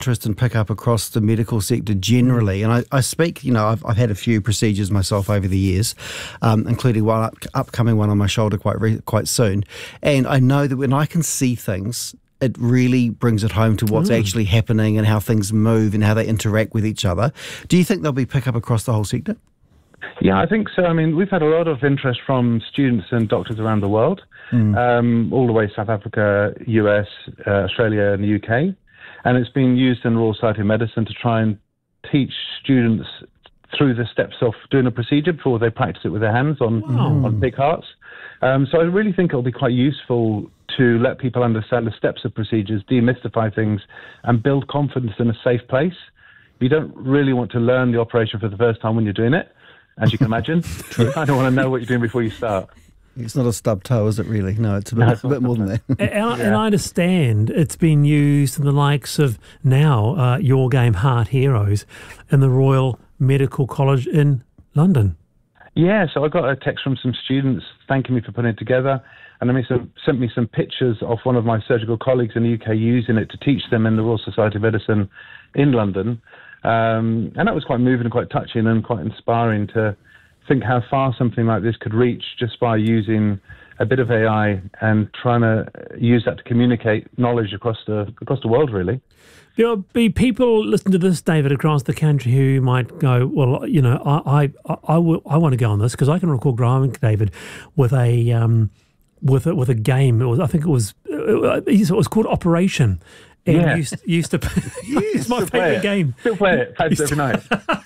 interest and pick up across the medical sector generally. And I speak, I've had a few procedures myself over the years, including one upcoming one on my shoulder quite soon. And I know that when I can see things, it really brings it home to what's actually happening and how things move and how they interact with each other. Do you think there'll be pick up across the whole sector? Yeah, I think so. I mean, we've had a lot of interest from students and doctors around the world, all the way South Africa, US, Australia and the UK. And it's been used in Royal Society of Medicine to try and teach students through the steps of doing a procedure before they practice it with their hands on big hearts. So I really think it'll be quite useful to let people understand the steps of procedures, demystify things, and build confidence in a safe place. You don't really want to learn the operation for the first time when you're doing it, as you can imagine. You kind of want to know what you're doing before you start. It's not a stub toe, is it really? No, it's a bit more than that. And I understand it's been used in the likes of now Your Game Heart Heroes in the Royal Medical College in London. Yeah, so I got a text from some students thanking me for putting it together, and they sent me some pictures of one of my surgical colleagues in the UK using it to teach them in the Royal Society of Medicine in London. And that was quite moving and quite touching and quite inspiring to think how far something like this could reach just by using a bit of AI and trying to use that to communicate knowledge across the world, really. There'll be people listening to this, David, across the country who might go, well, I want to go on this, because I can recall growing, David, with a with a game. It was called Operation. And used to it's my favourite game. Still play it. Plays every night.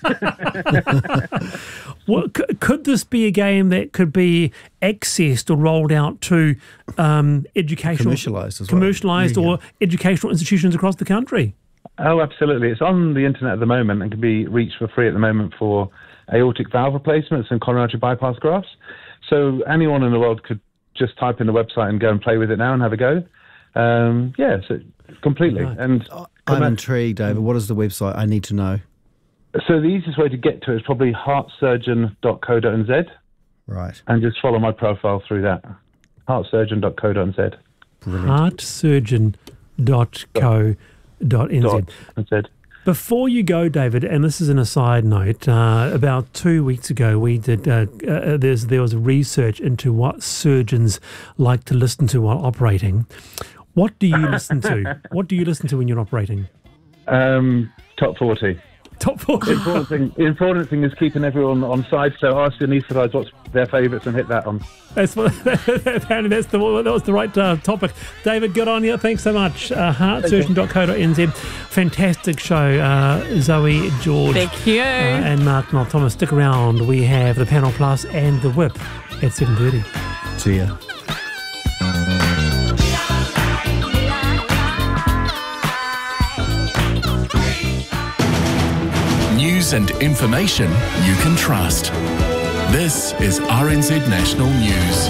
Well, could this be a game that could be accessed or rolled out to educational, commercialised or educational institutions across the country? Oh, absolutely. It's on the internet at the moment and can be reached for free at the moment for aortic valve replacements and coronary bypass grafts. So anyone in the world could just type in the website and go and play with it now and have a go. So completely. Right. And I'm intrigued, David. What is the website? I need to know. So the easiest way to get to it is probably heartsurgeon.co.nz. Right. And just follow my profile through that. heartsurgeon.co.nz. Brilliant. heartsurgeon.co.nz. Before you go, David, and this is an aside note, about 2 weeks ago we did, there was research into what surgeons like to listen to while operating. What do you listen to? What do you listen to when you're operating? Top 40. Top 40. Important thing is keeping everyone on side. So ask your anaesthetists what's their favourites and hit that on. Apparently that was the right topic. David, good on you. Thanks so much. Heartsurgeon.co.nz. Fantastic show. Zoe, George. Thank you. And Mark Noel Thomas. Stick around. We have the Panel Plus and the Whip at 7:30. See ya. News and information you can trust. This is RNZ National News.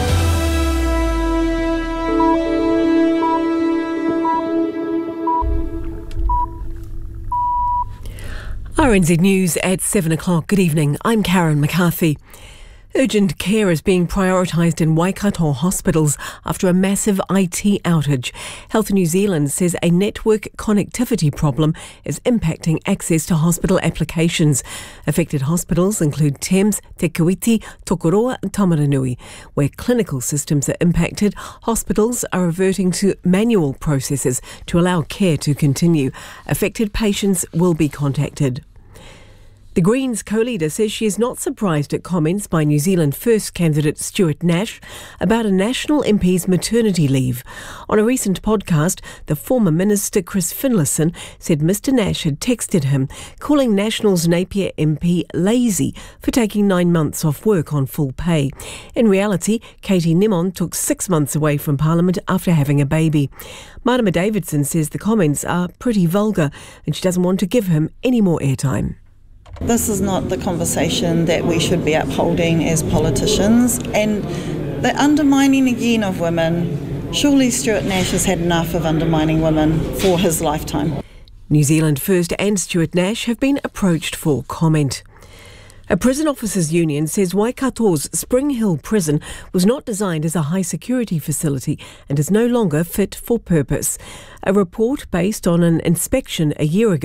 RNZ News at 7 o'clock. Good evening. I'm Karen McCarthy. Urgent care is being prioritised in Waikato hospitals after a massive IT outage. Health New Zealand says a network connectivity problem is impacting access to hospital applications. Affected hospitals include Thames, Te Kuiti, Tokoroa and Tamaranui. Where clinical systems are impacted, hospitals are reverting to manual processes to allow care to continue. Affected patients will be contacted. The Greens co-leader says she is not surprised at comments by New Zealand First candidate Stuart Nash about a National MP's maternity leave. On a recent podcast, the former Minister Chris Finlayson said Mr Nash had texted him, calling National's Napier MP lazy for taking 9 months off work on full pay. In reality, Katie Nimon took 6 months away from Parliament after having a baby. Marama Davidson says the comments are pretty vulgar and she doesn't want to give him any more airtime. This is not the conversation that we should be upholding as politicians. And the undermining again of women, surely Stuart Nash has had enough of undermining women for his lifetime. New Zealand First and Stuart Nash have been approached for comment. A prison officers' union says Waikato's Spring Hill prison was not designed as a high-security facility and is no longer fit for purpose. A report based on an inspection a year ago